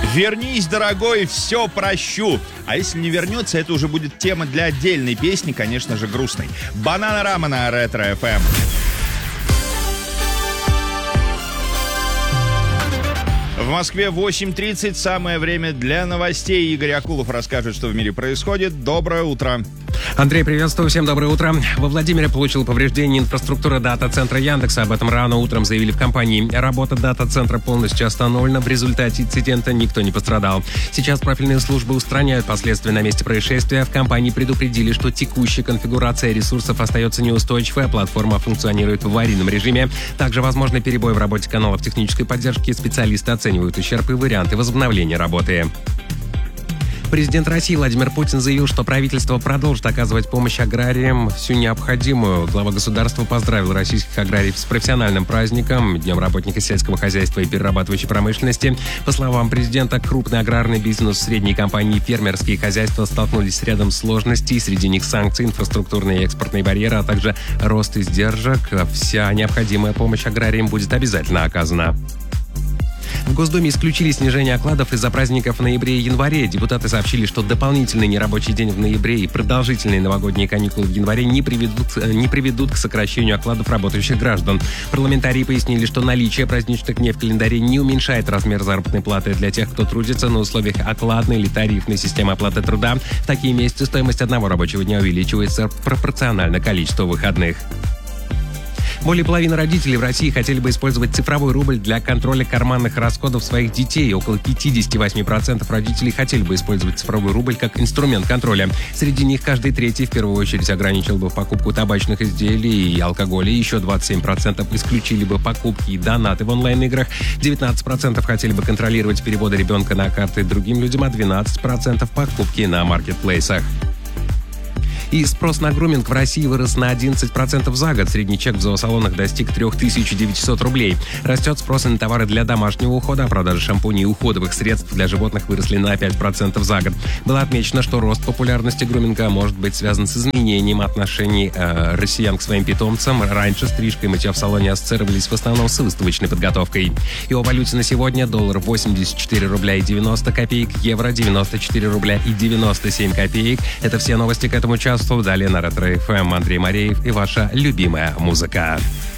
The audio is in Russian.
Вернись, дорогой, все прощу. А если не вернется, это уже будет тема для отдельной песни, конечно же, грустной. Бананарама на Ретро FM. В Москве 8:30, самое время для новостей. Игорь Акулов расскажет, что в мире происходит. Доброе утро. Андрей, приветствую, всем доброе утро. Во Владимире получила повреждение инфраструктура дата-центра Яндекса. Об этом рано утром заявили в компании. Работа дата-центра полностью остановлена. В результате инцидента никто не пострадал. Сейчас профильные службы устраняют последствия на месте происшествия. В компании предупредили, что текущая конфигурация ресурсов остается неустойчивой, а платформа функционирует в аварийном режиме. Также возможны перебои в работе каналов технической поддержки. Специалисты оценивают ущерб и варианты возобновления работы. Президент России Владимир Путин заявил, что правительство продолжит оказывать помощь аграриям всю необходимую. Глава государства поздравил российских аграриев с профессиональным праздником, Днем работника сельского хозяйства и перерабатывающей промышленности. По словам президента, крупный аграрный бизнес, средние компании и фермерские хозяйства столкнулись с рядом сложностей. Среди них санкции, инфраструктурные и экспортные барьеры, а также рост издержек. Вся необходимая помощь аграриям будет обязательно оказана. В Госдуме исключили снижение окладов из-за праздников в ноябре и январе. Депутаты сообщили, что дополнительный нерабочий день в ноябре и продолжительные новогодние каникулы в январе не приведут к сокращению окладов работающих граждан. Парламентарии пояснили, что наличие праздничных дней в календаре не уменьшает размер заработной платы для тех, кто трудится на условиях окладной или тарифной системы оплаты труда. В такие месяцы стоимость одного рабочего дня увеличивается пропорционально количеству выходных. Более половины родителей в России хотели бы использовать цифровой рубль для контроля карманных расходов своих детей. Около 58% родителей хотели бы использовать цифровой рубль как инструмент контроля. Среди них каждый третий в первую очередь ограничил бы покупку табачных изделий и алкоголя. Еще 27% исключили бы покупки и донаты в онлайн-играх. 19% хотели бы контролировать переводы ребенка на карты другим людям, а 12% покупки на маркетплейсах. И спрос на груминг в России вырос на 11% за год. Средний чек в зоосалонах достиг 3900 рублей. Растет спрос на товары для домашнего ухода, а продажи шампуней и уходовых средств для животных выросли на 5% за год. Было отмечено, что рост популярности груминга может быть связан с изменением отношений россиян к своим питомцам. Раньше стрижка и мытье в салоне ассоциировались в основном с выставочной подготовкой. И о валюте на сегодня: доллар 84 рубля и 90 копеек, евро 94 рубля и 97 копеек. Это все новости к этому часу. Далее на Ретро FM Андрей Мареев и ваша любимая музыка.